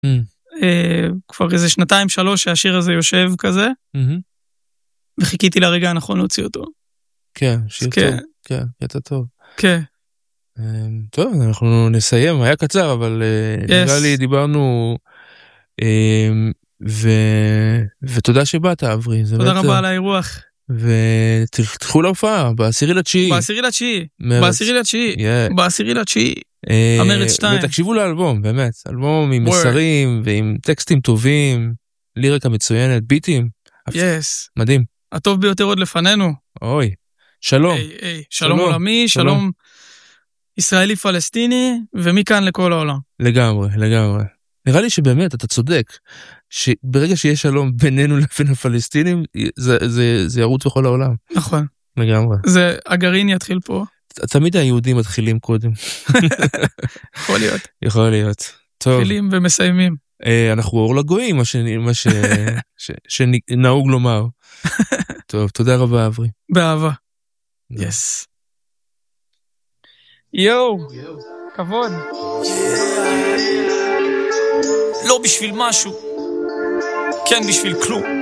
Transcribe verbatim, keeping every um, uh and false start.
כבר איזה שנתיים שלוש שהשיר הזה יושב כזה, וחיכיתי לרגע הנכון להוציא אותו. כן, שיר טוב. כן, יצא טוב. כן. טוב, אנחנו נסיים, היה קצר, אבל נראה לי דיברנו, ותודה שבאת, אברי. תודה רבה על האירוח. ותלכו להופעה, בעשירי לתשיעי. בעשירי לתשיעי. בעשירי לתשיעי. בעשירי לתשיעי. המרץ שתיים. ותקשיבו לאלבום, באמת. אלבום עם מסרים ועם טקסטים טובים, ליריקה מצוינת, ביטים. יס. מדהים. הטוב ביותר עוד לפנינו. אוי. שלום. שלום עולמי, שלום ישראלי פלסטיני, ומכאן לכל העולם. לגמרי, לגמרי. נראה לי שבאמת, אתה צודק, שברגע שיש שלום בינינו לבין הפלסטינים, זה, זה, זה ירוץ בכל העולם. נכון. לגמרי. זה, הגרעין יתחיל פה. תמיד היהודים מתחילים קודם. יכול להיות. יכול להיות. טוב. מתחילים ומסיימים. אנחנו אור לגויים, מה, ש... מה ש... ש... שנהוג לומר. טוב, תודה רבה, אברי. באהבה. יס. יואו, כבוד. לא בשביל משהו, כן בשביל כלום.